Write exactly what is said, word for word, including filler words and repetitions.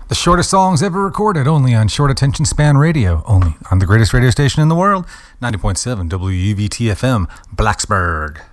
The shortest songs ever recorded, only on Short Attention Span Radio, only on the greatest radio station in the world, ninety point seven W U V T F M, Blacksburg.